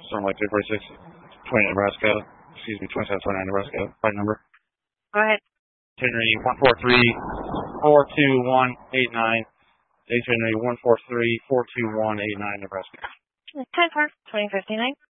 something like 246, 20 Nebraska. Excuse me, 2729 Nebraska. Flight number. Go ahead. Itinerary 143-42189. Itinerary 143-42189 Nebraska. 10-4, 2059.